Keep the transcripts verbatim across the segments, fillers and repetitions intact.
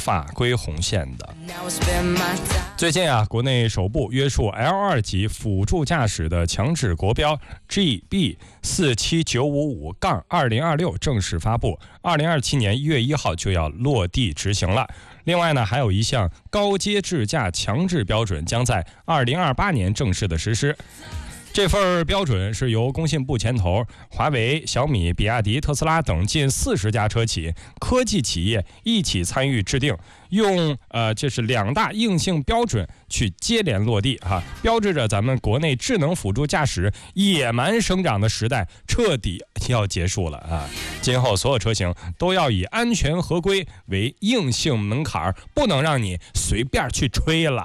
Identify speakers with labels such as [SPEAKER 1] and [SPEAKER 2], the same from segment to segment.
[SPEAKER 1] 法规红线的。最近啊，国内首部约束 L 二 级辅助驾驶的强制国标 G B 四七九五五二零二六正式发布，二零二七年一月一号就要落地执行了。另外呢，还有一项高阶智驾强制标准将在二零二八年正式的实施。这份标准是由工信部牵头，华为、小米、比亚迪、特斯拉等近四十家车企、科技企业一起参与制定，用呃这是两大硬性标准去接连落地哈，标志着咱们国内智能辅助驾驶野蛮生长的时代彻底要结束了啊！今后所有车型都要以安全合规为硬性门槛，不能让你随便去吹了。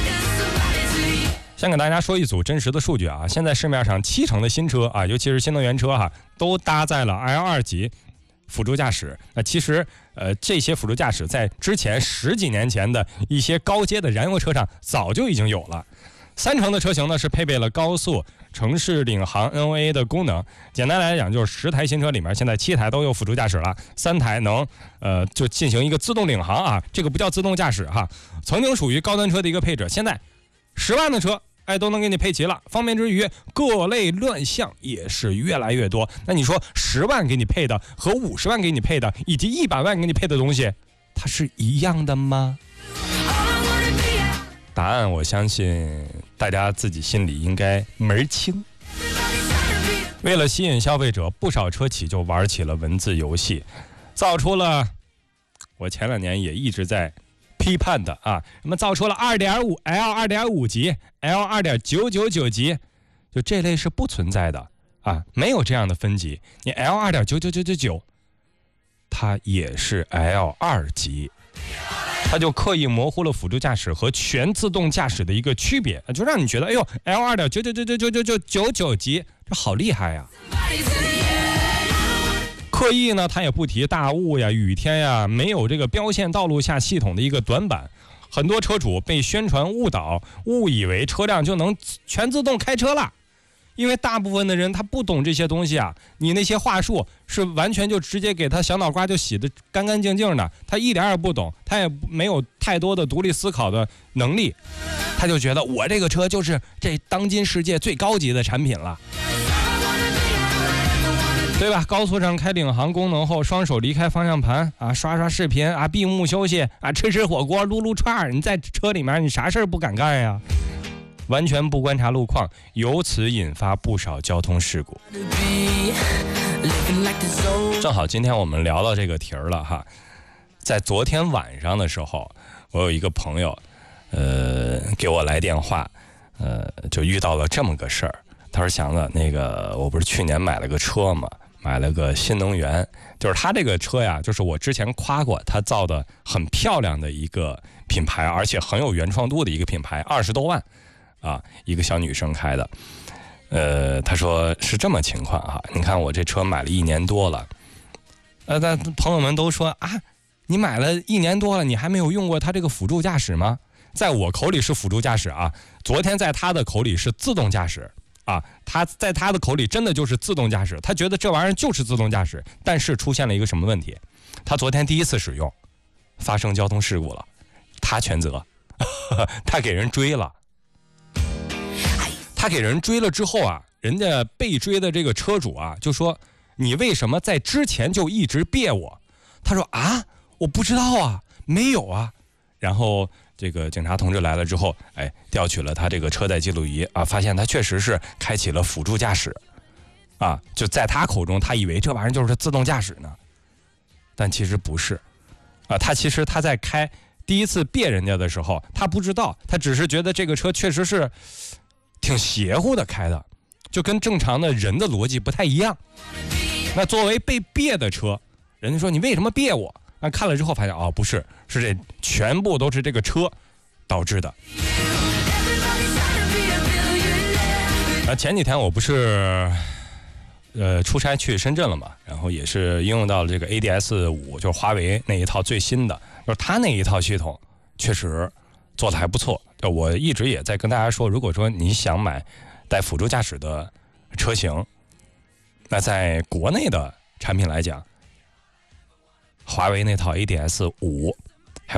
[SPEAKER 1] 先给大家说一组真实的数据啊，现在市面上七成的新车啊，尤其是新能源车哈、啊，都搭载了 L 二 级辅助驾驶。那其实呃，这些辅助驾驶在之前十几年前的一些高阶的燃油车上早就已经有了。三成的车型呢是配备了高速城市领航 N O A 的功能。简单来讲，就是十台新车里面，现在七台都有辅助驾驶了，三台能呃就进行一个自动领航啊，这个不叫自动驾驶哈。曾经属于高端车的一个配置，现在十万的车。哎，都能给你配齐了。方便之余，各类乱象也是越来越多。那你说，十万给你配的和五十万给你配的，以及一百万给你配的东西，它是一样的吗？答案我相信大家自己心里应该门儿清。为了吸引消费者，不少车企就玩起了文字游戏，造出了我前两年也一直在批判的啊，什么造出了 二点五 L 二点五 级 L 二点九九九 级，就这类是不存在的啊，没有这样的分级。你 L 二点九九九九九，它也是 L 二 级，它就刻意模糊了辅助驾驶和全自动驾驶的一个区别，就让你觉得哎呦 L 二点九九九九九九九九九级，这好厉害呀！刻意呢，他也不提大雾呀、雨天呀，没有这个标线道路下系统的一个短板，很多车主被宣传误导，误以为车辆就能全自动开车了。因为大部分的人他不懂这些东西啊，你那些话术是完全就直接给他小脑瓜就洗得干干净净的，他一点也不懂，他也没有太多的独立思考的能力，他就觉得我这个车就是这当今世界最高级的产品了。对吧？高速上开领航功能后，双手离开方向盘啊，刷刷视频啊，闭目休息啊，吃吃火锅，撸撸串，你在车里面你啥事儿不敢干呀？完全不观察路况，由此引发不少交通事故。正好今天我们聊到这个题儿了哈，在昨天晚上的时候，我有一个朋友，呃，给我来电话，呃，就遇到了这么个事儿。他说：“祥子，那个我不是去年买了个车嘛，买了个新能源，就是他这个车呀，就是我之前夸过，他造的很漂亮的一个品牌，而且很有原创度的一个品牌，二十多万，啊，一个小女生开的。呃，他说是这么情况哈，你看我这车买了一年多了，呃，但朋友们都说啊，你买了一年多了，你还没有用过他这个辅助驾驶吗？在我口里是辅助驾驶啊，昨天在他的口里是自动驾驶。”啊，他在他的口里真的就是自动驾驶，他觉得这玩意儿就是自动驾驶，但是出现了一个什么问题？他昨天第一次使用，发生交通事故了，他全责，他给人追了，他给人追了之后啊，人家被追的这个车主啊就说：“你为什么在之前就一直别我？”他说：“啊，我不知道啊，没有啊。”然后这个警察同志来了之后，哎，调取了他这个车载记录仪啊，发现他确实是开启了辅助驾驶，啊，就在他口中，他以为这玩意儿就是自动驾驶呢，但其实不是，啊，他其实他在开第一次别人家的时候，他不知道，他只是觉得这个车确实是挺邪乎的开的，就跟正常的人的逻辑不太一样。那作为被别的车，人家说你为什么别我？那看了之后发现哦，不是，是这全部都是这个车导致的。啊，前几天我不是呃出差去深圳了嘛，然后也是应用到了这个 A D S 五，就是华为那一套最新的，就是它那一套系统确实做的还不错。我一直也在跟大家说，如果说你想买带辅助驾驶的车型，那在国内的产品来讲，华为那套 A D S 五